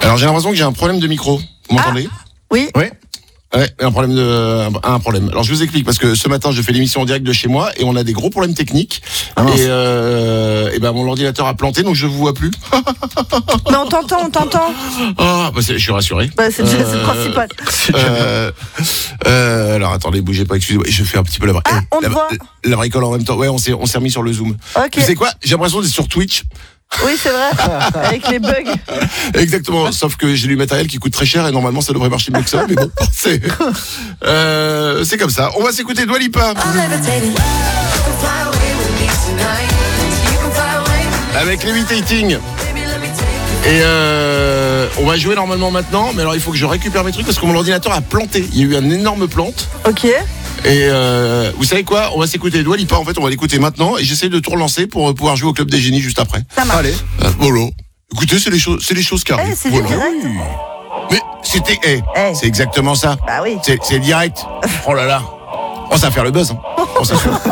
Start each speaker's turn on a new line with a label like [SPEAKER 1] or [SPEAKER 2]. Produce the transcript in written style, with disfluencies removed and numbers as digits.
[SPEAKER 1] Alors j'ai l'impression que j'ai un problème de micro. Vous m'entendez ?
[SPEAKER 2] Oui.
[SPEAKER 1] Ouais, un problème. Alors je vous explique parce que ce matin je fais l'émission en direct de chez moi et on a des gros problèmes techniques et ben mon ordinateur a planté donc je vous vois plus.
[SPEAKER 2] Mais on t'entend.
[SPEAKER 1] Ah bah je suis rassuré.
[SPEAKER 2] Bah, c'est déjà le principal.
[SPEAKER 1] Alors attendez, bougez pas, excusez-moi, je fais un petit peu la
[SPEAKER 2] on te voit.
[SPEAKER 1] La bricole en même temps. Ouais, on s'est remis sur le Zoom.
[SPEAKER 2] Ok.
[SPEAKER 1] Tu sais quoi ? J'ai l'impression d'être sur Twitch.
[SPEAKER 2] Oui, c'est vrai. Avec les bugs.
[SPEAKER 1] Exactement, sauf que j'ai du matériel qui coûte très cher et normalement ça devrait marcher mieux que ça, mais bon, c'est comme ça. On va s'écouter Dua Lipa. Avec Levitating. Et on va jouer normalement maintenant, mais alors il faut que je récupère mes trucs parce que mon ordinateur a planté. Il y a eu une énorme plante.
[SPEAKER 2] Ok.
[SPEAKER 1] Et vous savez quoi ? On va s'écouter Dua Lipa, en fait on va l'écouter maintenant et j'essaie de tout relancer pour pouvoir jouer au Club des Génies juste après.
[SPEAKER 2] Ça marche.
[SPEAKER 1] Allez, voilà. Écoutez, c'est les choses qui arrivent.
[SPEAKER 2] C'est
[SPEAKER 1] voilà.
[SPEAKER 2] direct.
[SPEAKER 1] Mais c'était c'est exactement ça.
[SPEAKER 2] Bah oui.
[SPEAKER 1] C'est direct. Oh là là. Oh, ça va faire le buzz. Hein. Oh, ça fait...